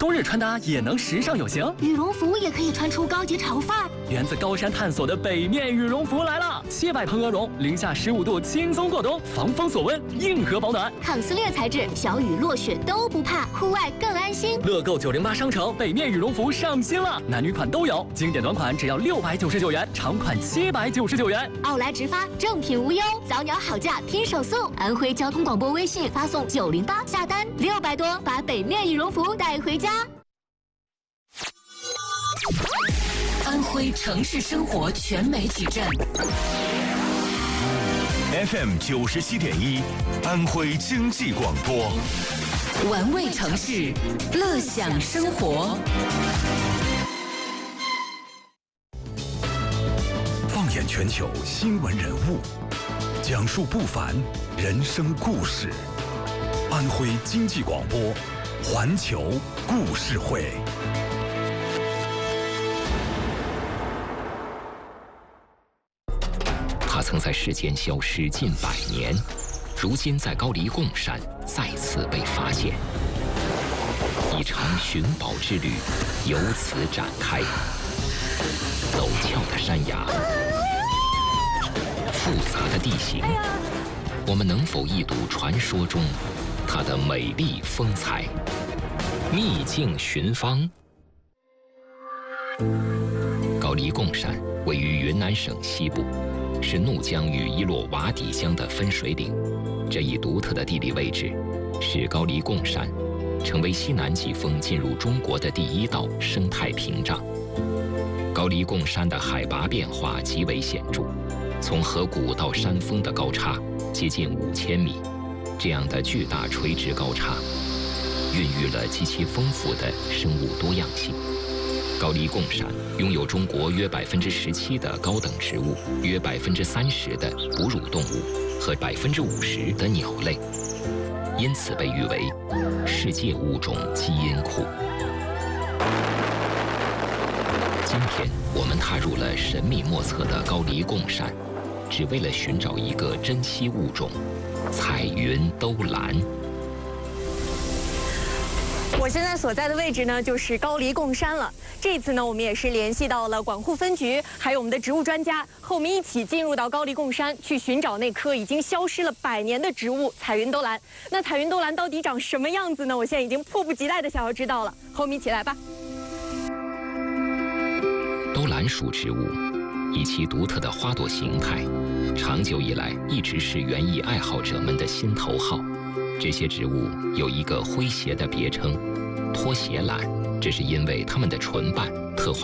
冬日穿搭也能时尚有型， 羽绒服也可以穿出高级潮范儿。 源自高山探索的北面羽绒服来了，700蓬鹅绒，零下15度轻松过冬，防风锁温，硬核保暖， 抗撕裂材质，小雨落雪都不怕，户外更安心。 乐购908商城北面羽绒服上新了，男女款都有，经典短款只要699元，长款799元。 奥莱直发，正品无忧，早鸟好价拼手速。安徽交通广播微信发送908下单600多，把北面羽绒服带回家。 安徽城市生活全媒体站 FM 97.1，安徽经济广播， 玩味城市，乐享生活。 放眼全球新闻人物，讲述不凡人生故事。安徽经济广播，环球故事会。 他曾在世间消失近100年，如今在高黎贡山再次被发现，一场寻宝之旅由此展开。陡峭的山崖，复杂的地形，我们能否一睹传说中它的美丽风采？秘境寻芳。高黎贡山位于云南省西部，是怒江与伊洛瓦底江的分水岭。这一独特的地理位置，使高黎贡山成为西南季风进入中国的第1道生态屏障。高黎贡山的海拔变化极为显著，从河谷到山峰的高差接近5000米，这样的巨大垂直高差，孕育了极其丰富的生物多样性。高黎贡山拥有中国约17%的高等植物，约30%的哺乳动物和50%的鸟类，因此被誉为世界物种基因库。今天我们踏入了神秘莫测的高黎贡山，只为了寻找一个珍稀物种——彩云兜兰。 我现在所在的位置呢，就是高黎贡山了。这次呢，我们也是联系到了管护分局，还有我们的植物专家，和我们一起进入到高黎贡山，去寻找那棵已经消失了100年的植物彩云兜兰。那彩云兜兰到底长什么样子呢？我现在已经迫不及待的想要知道了，和我们一起来吧。 兜兰属植物，以其独特的花朵形态，长久以来一直是园艺爱好者们的心头好。这些植物有一个诙谐的别称——拖鞋兰，这是因为它们的唇瓣特化